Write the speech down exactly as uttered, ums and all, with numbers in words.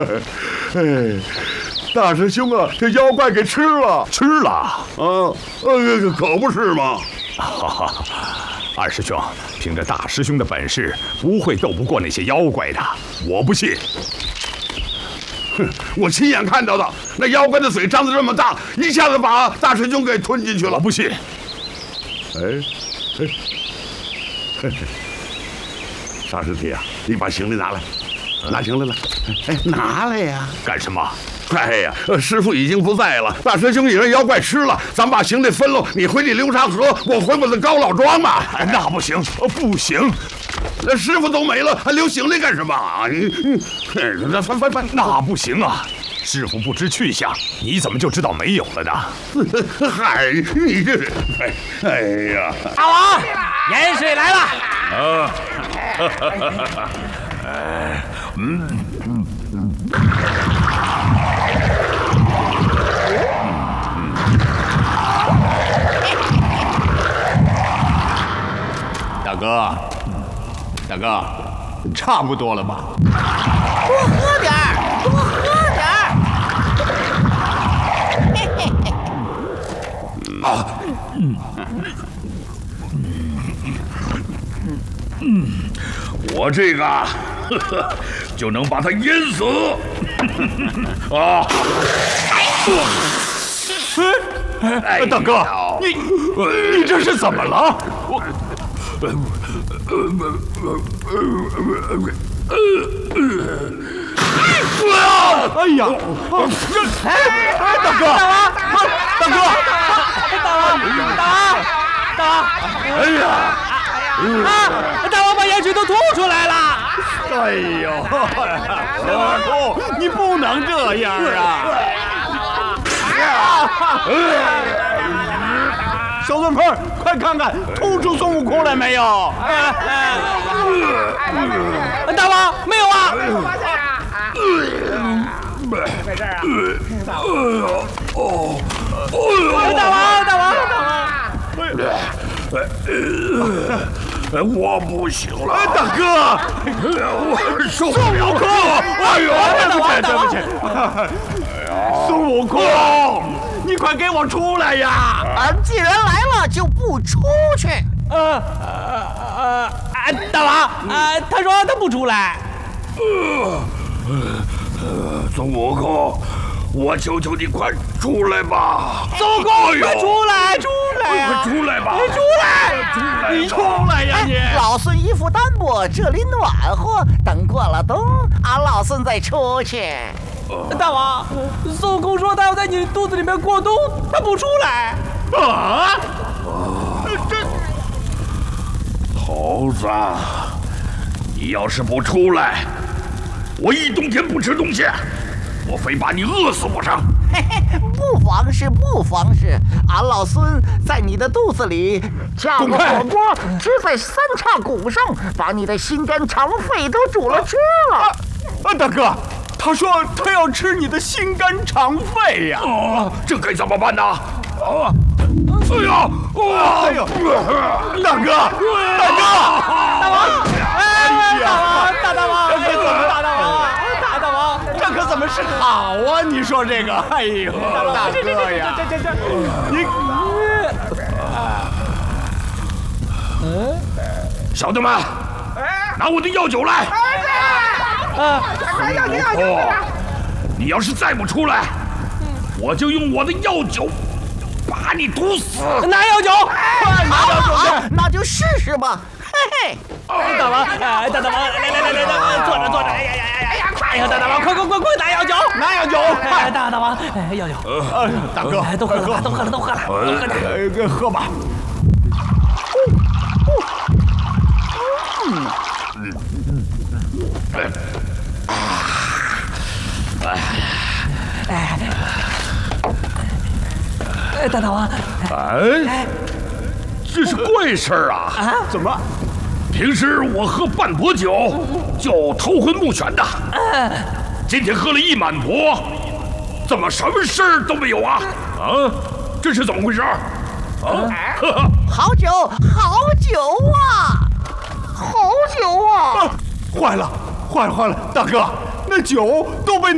哎，大师兄啊，这妖怪给吃了， 吃了啊！呃，可不是嘛。 哈哈，二师兄，凭着大师兄的本事，不会斗不过那些妖怪的，我不信。 哼！我亲眼看到的，那妖怪的嘴张得这么大，一下子把大师兄给吞进去了。 我不信。 哎，哎，嘿嘿，沙师弟啊，你把行李拿来，拿行李来。哎，拿来呀！ 干什么？ 哎呀，师傅已经不在了，大师兄也让妖怪吃了，咱们把行李分喽，你回你流沙河，我回我的高老庄吧。 哎，那不行，不行。 那师傅都没了，还留行李干什么啊？你你，那翻翻翻， 那不行啊！师傅不知去向，你怎么就知道没有了呢？ 嗨，你这，哎哎呀！ 大王，盐水来了。 啊，哎，嗯嗯嗯。 大哥。 大哥，差不多了吧？ 多喝点儿，多喝点儿。嘿嘿嘿。 啊，嗯嗯，我这个呵呵就能把他淹死。啊！ 哎，大哥，你你这是怎么了？我。 哎呀！这哎，大哥，大哥， 大王，大王，大王！ 哎呀！ 啊！大王把盐水都吐出来了！ 哎呦，小兔，你不能这样啊！小孙辈，快看看吐出孙悟空来没有？ 大王没有啊！ 在这儿啊！ 哦哦！大王，大王，大王！我不行了， 大哥， 我受不了了！ 哎呦，对不起，对不起！孙悟空，你快给我出来呀！ 啊，既然来了，就不出去。 呃呃呃，大王，啊，他说他不出来。 呃呃，孙悟空，我求求你快出来吧！ 孙悟空，快出来，出来呀！ 快出来吧！ 出来， 出来， 你出来呀你！ 老孙衣服单薄，这里暖和，等过了冬，俺老孙再出去。 大王，孙悟空说他要在你肚子里面过冬，他不出来。 啊！ 这猴子，你要是不出来，我一冬天不吃东西，我非把你饿死不成。 嘿嘿，不妨事，不妨事。俺老孙在你的肚子里架个火锅，支在三叉骨上，把你的心肝肠肺都煮了吃了。 啊，大哥。 他说他要吃你的心肝肠肺呀！ 哦，这该怎么办呢？啊！哎呀！哇！ 哎呦！大哥，大哥， 大王！哎呀！大王，大大王！ 这可怎么？ 大大王！大大王！ 这可怎么是好啊？你说这个？哎呦，大哥呀！ 这这这这， 你， 嗯，小弟们，拿我的药酒来！ 啊！ 哦，你要是再不出来，我就用我的药酒把你毒死。 拿药酒， 好，好，那就试试吧。嘿嘿，大王，哎，大大王，来来来来来，坐着坐着，哎呀呀呀呀呀，快！哎呀，大大王，快快快快拿药酒， 拿药酒！ 哎，大大王，哎，药酒。 呃，大哥， 都喝了，都喝了，都喝了，都喝点，喝吧。 嗯嗯嗯。 哎，哎，大大王， 哎，这是怪事儿啊！ 啊， 怎么？ 平时我喝半钵酒就头昏目眩的，今天喝了一满钵，怎么什么事儿都没有啊？啊，这是怎么回事？啊， 好酒，好酒啊，好酒啊！ 坏了，坏了，坏了，大哥，那酒都被那。